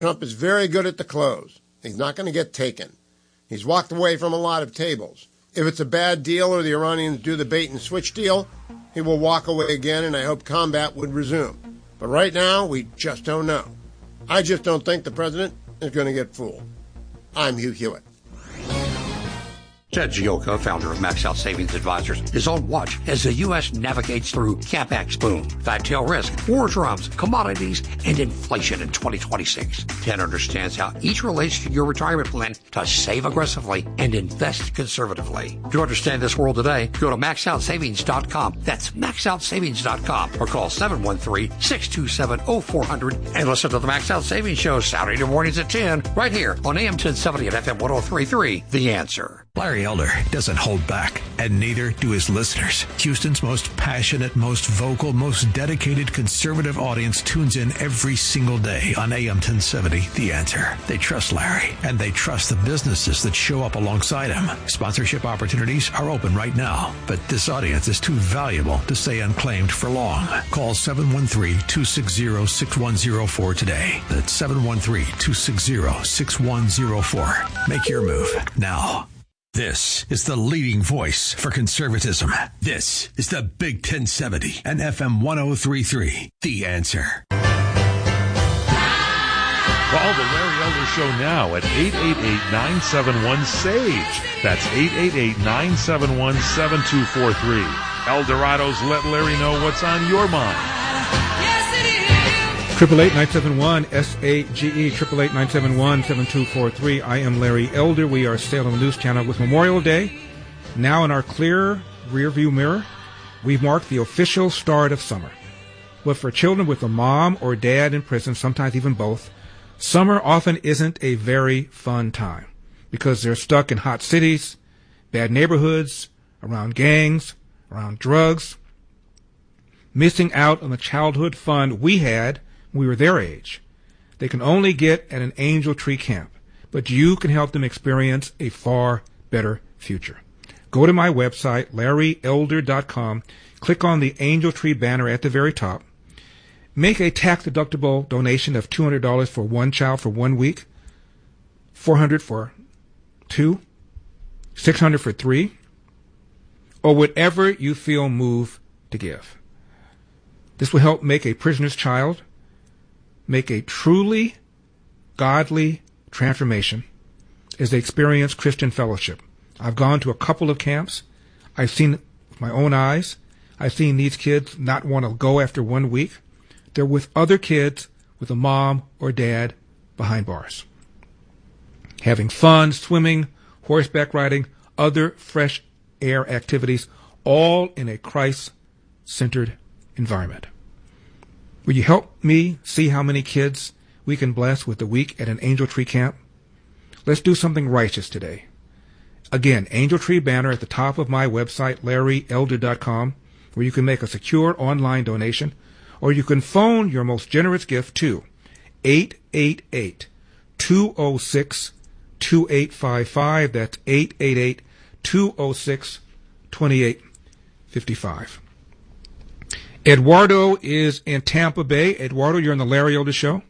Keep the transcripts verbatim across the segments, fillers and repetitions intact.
Trump is very good at the close. He's not going to get taken. He's walked away from a lot of tables. If it's a bad deal or the Iranians do the bait and switch deal, he will walk away again, and I hope combat would resume. But right now, we just don't know. I just don't think the president is going to get fooled. I'm Hugh Hewitt. Ted Gioka, founder of Max Out Savings Advisors, is on watch as the U S navigates through CapEx boom, fat tail risk, war drums, commodities, and inflation in twenty twenty-six. Ted understands how each relates to your retirement plan to save aggressively and invest conservatively. To understand this world today, go to max out savings dot com. That's max out savings dot com or call seven one three, six two seven, zero four zero zero and listen to the Max Out Savings Show Saturday mornings at ten right here on A M ten seventy and F M one oh three point three. The Answer. Larry Elder doesn't hold back, and neither do his listeners. Houston's most passionate, most vocal, most dedicated conservative audience tunes in every single day on A M ten seventy, The Answer. They trust Larry, and they trust the businesses that show up alongside him. Sponsorship opportunities are open right now, but this audience is too valuable to stay unclaimed for long. Call seven one three, two six zero, six one zero four today. That's seven one three, two six zero, six one zero four. Make your move now. This is the leading voice for conservatism. This is the Big ten seventy and F M one oh three point three. The Answer. Call the Larry Elder Show now at eight eight eight, nine seven one, S A G E. That's eight eight eight, nine seven one, seven two four three. Eldorado's Let Larry Know What's on Your Mind. Triple eight nine seven one S A G E, triple eight nine seven one seven two four three. I am Larry Elder. We are Salem News Channel with Memorial Day now in our clear rearview mirror. We've marked the official start of summer. But for children with a mom or dad in prison, sometimes even both, summer often isn't a very fun time because they're stuck in hot cities, bad neighborhoods, around gangs, around drugs, missing out on the childhood fun we had we were their age. They can only get at an Angel Tree camp, but you can help them experience a far better future. Go to my website, larry elder dot com, click on the Angel Tree banner at the very top, make a tax-deductible donation of two hundred dollars for one child for one week, four hundred dollars for two, six hundred dollars for three, or whatever you feel moved to give. This will help make a prisoner's child make a truly godly transformation as they experience Christian fellowship. I've gone to a couple of camps. I've seen it with my own eyes. I've seen these kids not want to go after one week. They're with other kids with a mom or dad behind bars, having fun, swimming, horseback riding, other fresh air activities, all in a Christ-centered environment. Will you help me see how many kids we can bless with the week at an Angel Tree camp? Let's do something righteous today. Again, Angel Tree banner at the top of my website, larry elder dot com, where you can make a secure online donation, or you can phone your most generous gift to eight eight eight, two oh six, two eight five five. That's eight eight eight, two oh six, two eight five five. Eduardo is in Tampa Bay. Eduardo, you're on the Larry Elder Show.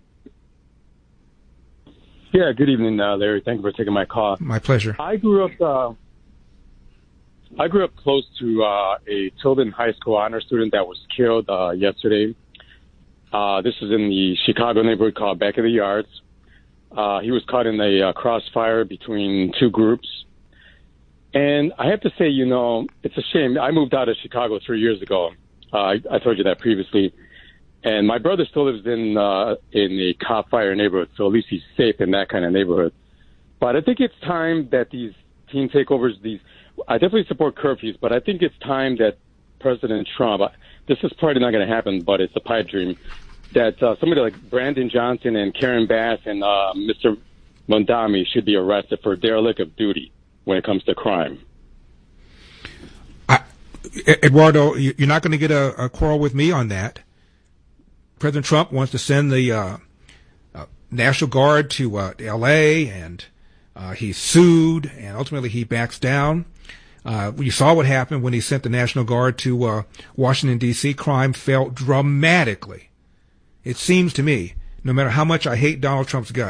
Yeah, good evening, uh, Larry. Thank you for taking my call. My pleasure. I grew up. Uh, I grew up close to uh, a Tilden High School honor student that was killed uh, yesterday. Uh, this is in the Chicago neighborhood called Back of the Yards. Uh, he was caught in a uh, crossfire between two groups. And I have to say, you know, it's a shame. I moved out of Chicago three years ago. Uh, I, I told you that previously. And my brother still lives in uh, in a cop fire neighborhood, so at least he's safe in that kind of neighborhood. But I think it's time that these teen takeovers, these I definitely support curfews, but I think it's time that President Trump, this is probably not going to happen, but it's a pipe dream, that uh, somebody like Brandon Johnson and Karen Bass and uh, Mister Mondami should be arrested for derelict of duty when it comes to crime. Eduardo, you're not going to get a, a quarrel with me on that. President Trump wants to send the uh, uh, National Guard to uh, L A, and uh, he's sued, and ultimately he backs down. Uh, you saw what happened when he sent the National Guard to uh, Washington, D C. Crime fell dramatically. It seems to me no matter how much I hate Donald Trump's guts.